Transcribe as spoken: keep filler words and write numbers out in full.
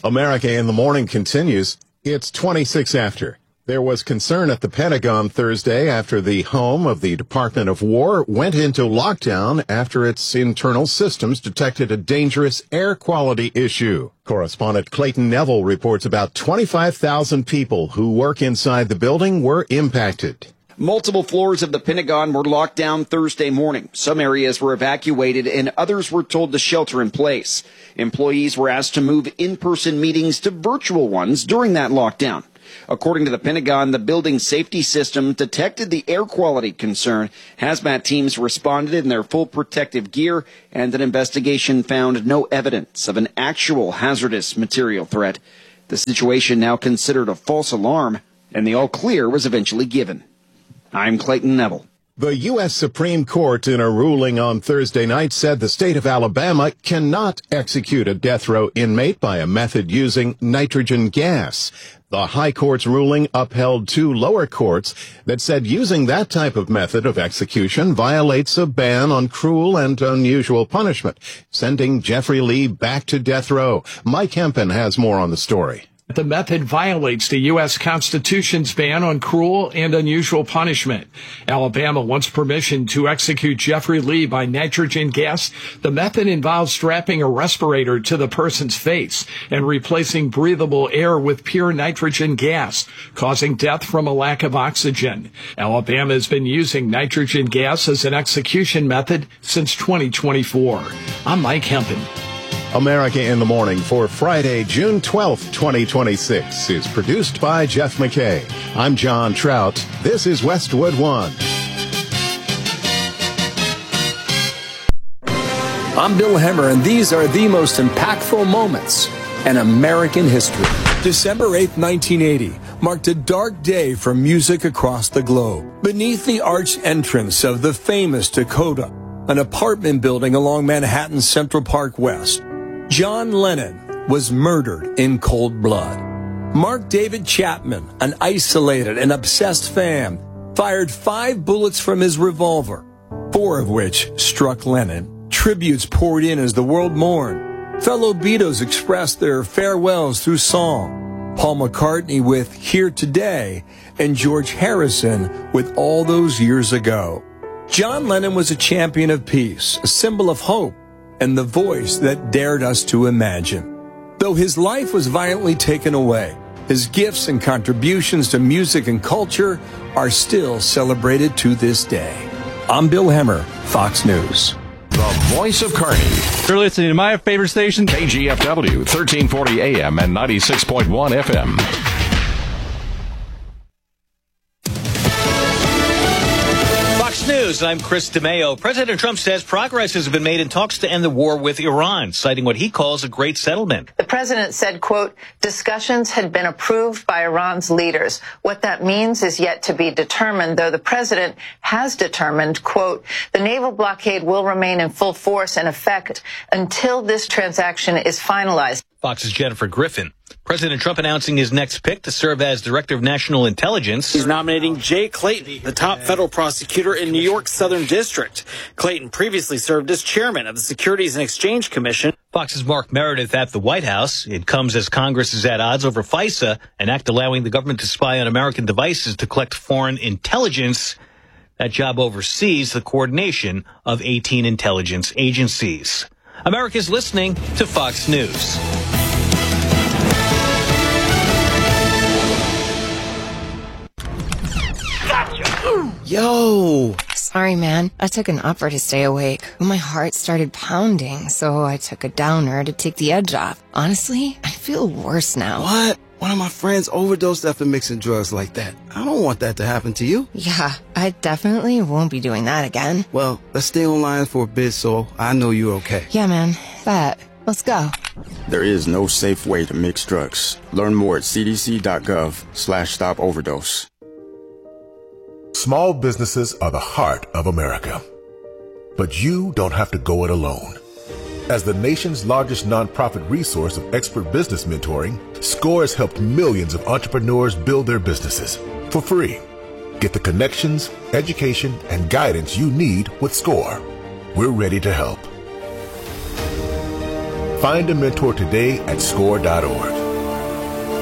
America in the Morning continues. It's twenty-six after. There was concern at the Pentagon Thursday after the home of the Department of War went into lockdown after its internal systems detected a dangerous air quality issue. Correspondent Clayton Neville reports about twenty-five thousand people who work inside the building were impacted. Multiple floors of the Pentagon were locked down Thursday morning. Some areas were evacuated and others were told to shelter in place. Employees were asked to move in-person meetings to virtual ones during that lockdown. According to the Pentagon, the building safety system detected the air quality concern. Hazmat teams responded in their full protective gear, and an investigation found no evidence of an actual hazardous material threat. The situation now considered a false alarm, and the all clear was eventually given. I'm Clayton Neville. The U S Supreme Court, in a ruling on Thursday night, said the state of Alabama cannot execute a death row inmate by a method using nitrogen gas. The High Court's ruling upheld two lower courts that said using that type of method of execution violates a ban on cruel and unusual punishment, sending Jeffrey Lee back to death row. Mike Hempen has more on the story. The method violates the U S Constitution's ban on cruel and unusual punishment. Alabama wants permission to execute Jeffrey Lee by nitrogen gas. The method involves strapping a respirator to the person's face and replacing breathable air with pure nitrogen gas, causing death from a lack of oxygen. Alabama has been using nitrogen gas as an execution method since twenty twenty-four. I'm Mike Hempen. America in the Morning for Friday, June twelfth, twenty twenty-six is produced by Jeff McKay. I'm John Trout. This is Westwood One. I'm Bill Hemmer, and these are the most impactful moments in American history. December eighth, nineteen eighty marked a dark day for music across the globe. Beneath the arched entrance of the famous Dakota, an apartment building along Manhattan's Central Park West, John Lennon was murdered in cold blood. Mark David Chapman, an isolated and obsessed fan, fired five bullets from his revolver, four of which struck Lennon. Tributes poured in as the world mourned. Fellow Beatles expressed their farewells through song. Paul McCartney with Here Today, and George Harrison with All Those Years Ago. John Lennon was a champion of peace, a symbol of hope, and the voice that dared us to imagine. Though his life was violently taken away, his gifts and contributions to music and culture are still celebrated to this day. I'm Bill Hemmer, Fox News. The voice of Kearney. You're listening to my favorite station, K G F W, thirteen forty A M and ninety-six point one F M. News. I'm Chris DeMeo. President Trump says progress has been made in talks to end the war with Iran, citing what he calls a great settlement. The president said, quote, discussions had been approved by Iran's leaders. What that means is yet to be determined, though the president has determined, quote, the naval blockade will remain in full force and effect until this transaction is finalized. Fox's Jennifer Griffin. President Trump announcing his next pick to serve as Director of National Intelligence. He's nominating Jay Clayton, the top federal prosecutor in New York's Southern District. Clayton previously served as chairman of the Securities and Exchange Commission. Fox's Mark Meredith at the White House. It comes as Congress is at odds over FISA, an act allowing the government to spy on American devices to collect foreign intelligence. That job oversees the coordination of eighteen intelligence agencies. America's listening to Fox News. Yo! Sorry, man. I took an upper to stay awake. My heart started pounding, so I took a downer to take the edge off. Honestly, I feel worse now. What? One of my friends overdosed after mixing drugs like that. I don't want that to happen to you. Yeah, I definitely won't be doing that again. Well, let's stay online for a bit so I know you're okay. Yeah, man. Bet. Let's go. There is no safe way to mix drugs. Learn more at c d c dot gov slash stop overdose. Small businesses are the heart of America. But you don't have to go it alone. As the nation's largest nonprofit resource of expert business mentoring, SCORE has helped millions of entrepreneurs build their businesses for free. Get the connections, education, and guidance you need with SCORE. We're ready to help. Find a mentor today at score dot org.